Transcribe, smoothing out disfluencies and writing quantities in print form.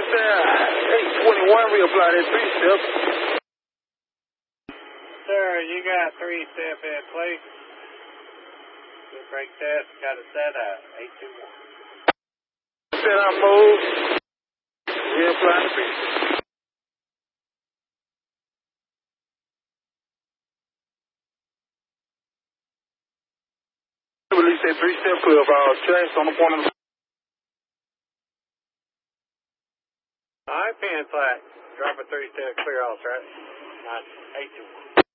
821, reapply that 3-step. Sir, you got 3-step in place. Good brake test, got it set at 821. Set up mode. Reapply the 3-step. Release that 3-step clear of our tracks on the corner. Alright, pin flat. Drop a 3-step clear off track. 821.